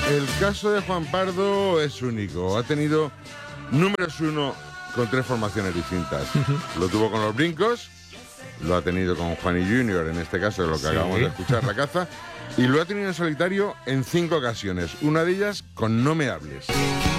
El caso de Juan Pardo es único. Ha tenido números 1 con 3 formaciones distintas. Lo tuvo con los Brincos, lo ha tenido con Juani Junior, en este caso, de lo que acabamos de escuchar, La Caza, y lo ha tenido en solitario en 5 ocasiones. Una de ellas con No Me Hables.